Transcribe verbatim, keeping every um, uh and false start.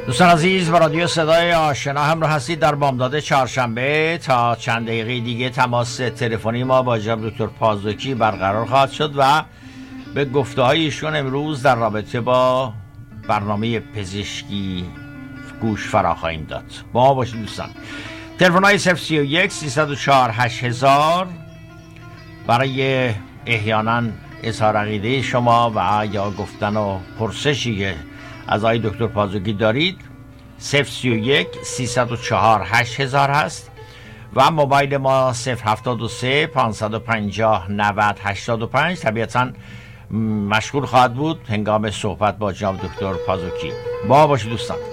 دوستان عزیز، با رادیو صدای آشنا همراه هستید. در بامداد چهارشنبه تا چند دقیقه دیگه تماس تلفنی ما با جناب دکتر پازوکی برقرار خواهد شد و به گفته های ایشون امروز در رابطه با برنامه پزشکی گوش فرا خواهیم داد. با ما باشید دوستان. تلفن های صفر سی و یک سیصد و چهار هشت هزار برای احیانا اظهار عقیده شما و یا گفتن و پرسشی که از آقای دکتر پازوکی دارید صفر سی و یک سیصد و چهار هشت هزار هست و موبایل ما صفر هفتاد و سه پانصد و پنجاه نود هشتاد و پنج. طبیعتاً مشغول خواهد بود هنگام صحبت با جناب دکتر پازوکی. با باشید دوستان.